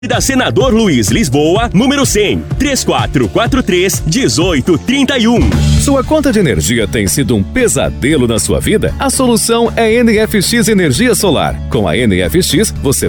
Da Senador Luiz Lisboa, número 100, 3443-1831. Sua conta de energia tem sido um pesadelo na sua vida? A solução é NFX Energia Solar. Com a NFX, você